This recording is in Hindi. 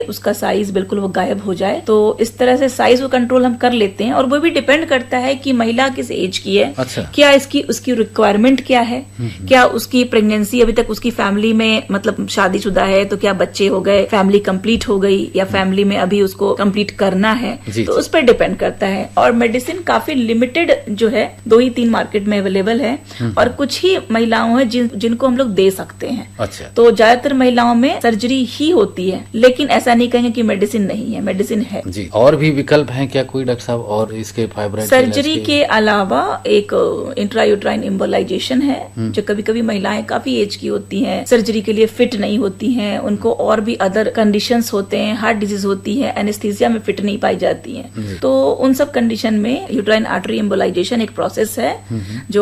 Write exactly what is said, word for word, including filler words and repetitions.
उसका साइज बिल्कुल वो गायब हो जाए। तो इस तरह से साइज वो कंट्रोल हम कर लेते हैं, और वो भी डिपेंड करता है कि महिला किस एज की है। अच्छा। क्या इसकी उसकी रिक्वायरमेंट क्या है, क्या उसकी प्रेगनेंसी अभी तक उसकी फैमिली में मतलब शादीशुदा है तो क्या बच्चे हो गए, फैमिली कंप्लीट हो गई, या फैमिली में अभी उसको कंप्लीट करना है, तो उस पर डिपेंड करता है। और मेडिसिन काफी लिमिटेड जो है, दो ही तीन मार्केट में अवेलेबल है, और कुछ ही महिलाओं है जिन जिनको हम लोग दे सकते हैं। अच्छा। तो ज्यादातर महिलाओं में सर्जरी ही होती है, लेकिन ऐसा नहीं कहेंगे कि मेडिसिन नहीं है, मेडिसिन है जी। और भी विकल्प हैं क्या कोई डॉक्टर साहब, और इसके फाइब्राइड सर्जरी के, के अलावा एक इंट्रायूट्राइन एम्बोलाइजेशन है, जो कभी कभी महिलाएं काफी एज की होती हैं, सर्जरी के लिए फिट नहीं होती हैं, उनको और भी अदर कंडीशंस होते हैं, हार्ट डिजीज होती है, एनेस्थीसिया में फिट नहीं पाई जाती हैं, तो उन सब कंडीशन में यूट्राइन आर्टरी एम्बोलाइजेशन एक प्रोसेस है जो